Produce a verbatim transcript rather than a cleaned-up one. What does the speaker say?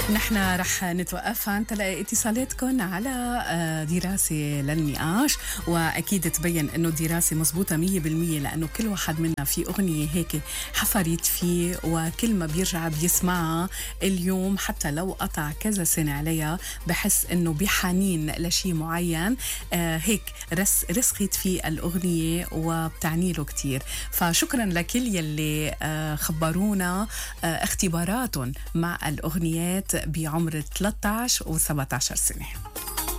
نحن رح نتوقف عن تلقي اتصالاتكم على دراسة للنقاش، وأكيد تبين أنه الدراسة مزبوطة مية بالمية، لأنه كل واحد منا في أغنية هيك حفرت فيه، وكل ما بيرجع بيسمعها اليوم حتى لو قطع كذا سنة عليها بحس أنه بحنين لشي معين هيك رس رسخت فيه الأغنية وبتعني له كتير. فشكرا لكل يلي خبرونا اختباراتهم مع الأغنيات بعمر ثلاثة عشر و سبعة عشر سنة.